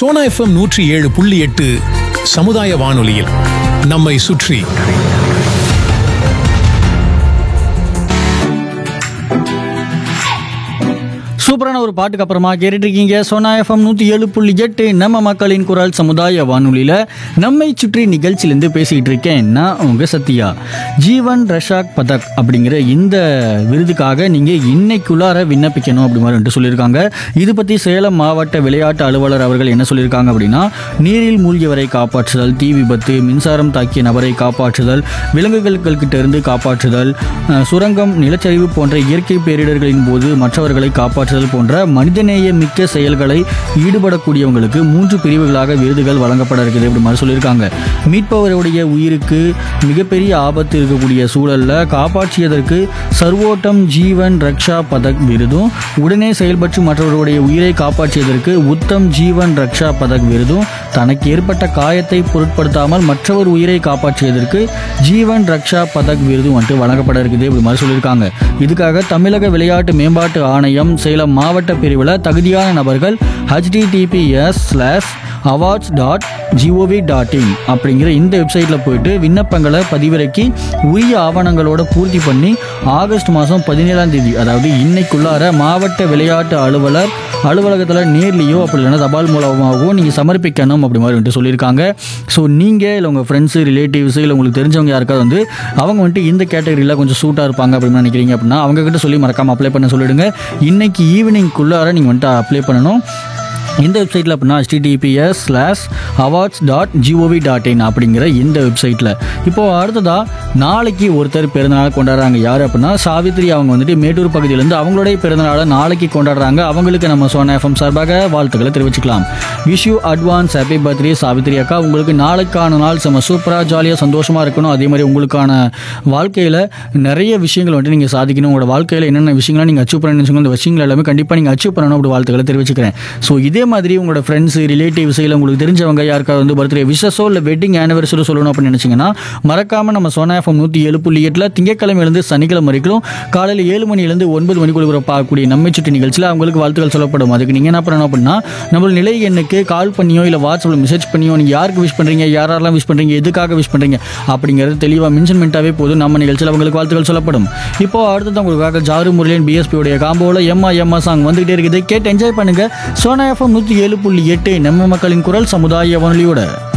Sona FM 107.8 சமுதாய வானொலியில் நம்மை சுற்றி. சூப்பரான ஒரு பாட்டுக்கு அப்புறமா கேட்டுட்டு இருக்கீங்க சோனா எஃப்எம் 107.8 நம்ம மக்களின் குரல் சமுதாய வானொலியில் நம்மை சுற்றி நிகழ்ச்சியிலேருந்து பேசிகிட்டு இருக்கேன் நான் உங்கள் சத்யா. ஜீவன் ரஷாக் பதக் அப்படிங்கிற இந்த விருதுக்காக நீங்கள் இன்னைக்குள்ளார விண்ணப்பிக்கணும் அப்படி மாதிரி சொல்லியிருக்காங்க. இது பற்றி சேலம் மாவட்ட விளையாட்டு அலுவலர் அவர்கள் என்ன சொல்லியிருக்காங்க அப்படின்னா, நீரில் மூழ்கியவரை காப்பாற்றுதல், தீ விபத்து, மின்சாரம் தாக்கிய நபரை காப்பாற்றுதல், விலங்குகள்கிட்ட இருந்து காப்பாற்றுதல், சுரங்கம், நிலச்சரிவு போன்ற இயற்கை பேரிடர்களின் போது மற்றவர்களை காப்பாற்றுதல் போன்ற மனிதநேய மிக்க செயல்களை ஈடுபடக்கூடியவங்களுக்கு 3 பிரிவுகளாக விருதுகள் வழங்கப்பட இருக்குது அப்படி மாதிரி சொல்லியிருக்காங்க. மீட்பவருடைய உயிருக்கு மிகப்பெரிய ஆபத்து இருக்கக்கூடிய சூழல்ல காப்பாற்றியதற்கு சர்வோட்டம் ஜீவன் ரக்ஷா பதக் விருதும், உடனே செயல்பட்டு மற்றவருடைய உயிரை காப்பாற்றியதற்கு உத்தம் ஜீவன் ரக்ஷா பதக் விருதும், தனக்கு ஏற்பட்ட காயத்தை பொருட்படுத்தாமல் மற்றவர் உயிரை காப்பாற்றியதற்கு ஜீவன் ரக்ஷா பதக் விருதும் வந்துட்டு வழங்கப்பட இருக்குது அப்படி மாதிரி சொல்லியிருக்காங்க. இதுக்காக தமிழக விளையாட்டு மேம்பாட்டு ஆணையம் சேலம் மாவட்ட பிரிவில் தகுதியான நபர்கள் https:/awards.gov.in அப்படிங்கிற இந்த வெப்சைட்டில் போயிட்டு விண்ணப்பங்களை பதிவிறக்கி உரிய ஆவணங்களோட பூர்த்தி பண்ணி ஆகஸ்ட் மாதம் 17ஆம் தேதி, அதாவது இன்னைக்குள்ளார மாவட்ட விளையாட்டு அலுவலகத்தில் நேர்லையோ அப்படி இல்லைன்னா தபால் மூலமாகவோ நீங்கள் சமர்ப்பிக்கணும் அப்படி மாதிரி வந்துட்டு சொல்லியிருக்காங்க. ஸோ நீங்கள் இல்லை உங்கள் ஃப்ரெண்ட்ஸு, ரிலேட்டிவ்ஸு, இல்லை உங்களுக்கு தெரிஞ்சவங்க யாருக்காவது வந்து அவங்க வந்துட்டு இந்த கேட்டகரியில் கொஞ்சம் சூட்டாக இருப்பாங்க அப்படின்னு நினைக்கிறீங்க அப்படின்னா அவங்கக்கிட்ட சொல்லி மறக்காமல் அப்ளை பண்ண சொல்லிடுங்க. இன்னைக்கு ஈவினிங்குள்ளார நீங்கள் வந்துட்டு அப்ளை பண்ணணும். இந்த வெப்சைட்டில் அப்படின்னா https:/awards.gov.in அப்படிங்கிற இந்த வெப்சைட்டில். இப்போது அடுத்ததாக நாளைக்கு ஒருத்தர் பிறந்தநாள் கொண்டாடுறாங்க. யார் அப்படின்னா சாவித்ரி. அவங்க வந்துட்டு மேட்டூர் பகுதியிலேருந்து அவங்களுடைய பிறந்தநாளை நாளைக்கு கொண்டாடுறாங்க. அவங்களுக்கு நம்ம சோனா எஃப்எம் சார்பாக வாழ்த்துக்களை தெரிவிச்சுக்கலாம். Wish you advance happy birthday Savitri அக்கா. உங்களுக்கு நாளைக்கான நாள் செம்ம சூப்பராக ஜாலியாக சந்தோஷமாக இருக்கணும். அதே மாதிரி உங்களுக்கான வாழ்க்கையில் நிறைய விஷயங்கள் வந்துட்டு நீங்கள் சாதிக்கணும். உங்களோட வாழ்க்கையில் என்னென்ன விஷயங்கள்லாம் நீங்கள் அச்சீவ் பண்ண நினச்சிங்க அந்த விஷயங்கள் எல்லாமே கண்டிப்பாக நீங்கள் அச்சீவ் பண்ணணும் அப்படி வாழ்த்துக்களை தெரிவிச்சுக்கிறேன். ஸோ இதே மாதிரி உங்களோட ஃப்ரெண்ட்ஸ், ரிலேட்டிவ்ஸ், இல்லை உங்களுக்கு தெரிஞ்சவங்க யாருக்காவது வந்து பர்த்டே விஷஸோ இல்லை வெட்டிங் ஆனிவர்சரி சொல்லணும் அப்படின்னு நினச்சிங்கன்னா மறக்காமல் நம்ம சோனா எஃப்எம் 107.8 திங்கட்கிழமையிலேருந்து சனிக்கிழமை வரைக்கும் காலையில் 7 மணிலேருந்து 9 மணிக்குள்ள பார்க்கக்கூடிய நம்மை சுற்றி நிகழ்ச்சியில் அவங்களுக்கு வாழ்த்துக்கள் சொல்லப்படும். அதுக்கு நீங்கள் என்ன பண்ணணும் அப்படின்னா நம்ம நிலை எண்ணுக்கு கால் பண்ணியோ இல்லை வாட்ஸ்அப்பில் மெசேஜ் பண்ணியோ நீங்கள் யாருக்கு விஷ் பண்ணுறீங்க, யாரெல்லாம் விஷ் பண்ணுறீங்க, எதுக்காக விஷ் பண்ணுறீங்க அப்படிங்கிறது தெளிவாக மென்ஷன் பண்ணிட்டாவே போதும். நம்ம நிகழ்ச்சியில் அவங்களுக்கு வாழ்த்துக்கள் சொல்லப்படும். இப்போ அடுத்தது உங்களுக்காக ஜாரு முரளியன் பிஎஸ்பியோடைய காம்போவில் எம்மா சாங் வந்துகிட்டே இருக்குது. கேட்டு என்ஜாய் பண்ணுங்க. சோனா எஃப்எம் 107.8 நம்ம மக்களின் குரல் சமுதாய வானொலியோட.